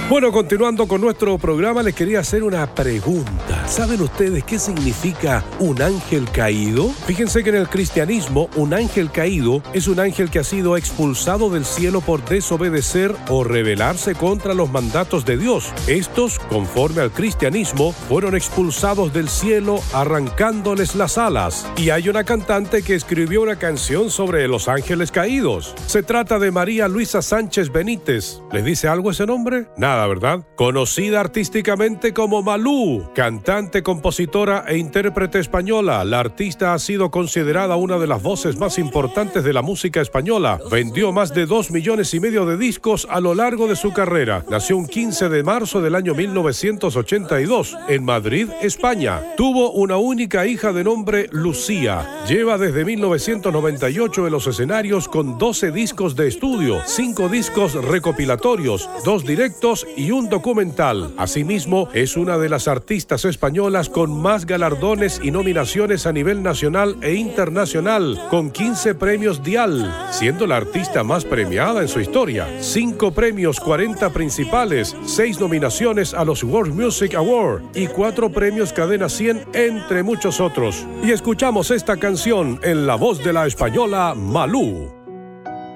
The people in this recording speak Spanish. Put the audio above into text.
Bueno, continuando con nuestro programa, les quería hacer una pregunta. ¿Saben ustedes qué significa un ángel caído? Fíjense que en el cristianismo, un ángel caído es un ángel que ha sido expulsado del cielo por desobedecer o rebelarse contra los mandatos de Dios. Estos, conforme al cristianismo, fueron expulsados del cielo arrancándoles las alas. Y hay una cantante que escribió una canción sobre los ángeles caídos. Se trata de María Luisa Sánchez Benítez. ¿Les dice algo ese nombre? Nada, ¿verdad? Conocida artísticamente como Malú, cantante, compositora e intérprete española, la artista ha sido considerada una de las voces más importantes de la música española. Vendió más de 2,5 millones de discos a lo largo de su carrera. Nació un 15 de marzo del año 1982 en Madrid, España. Tuvo una única hija de nombre Lucía. Lleva desde 1998 en los escenarios con 12 discos de estudio, 5 discos recopilatorios, 2 directos y un documental. Asimismo, es una de las artistas españolas con más galardones y nominaciones a nivel nacional e internacional, con 15 premios Dial, siendo la artista más premiada en su historia. 5 premios, 40 principales, 6 nominaciones a los World Music Award y 4 premios Cadena 100, entre muchos otros. Y escuchamos esta canción en la voz de la española Malú.